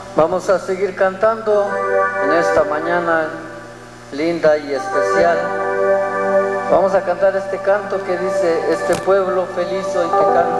Vamos a seguir cantando en esta mañana linda y especial. Vamos a cantar este canto que dice: este pueblo feliz hoy te canta.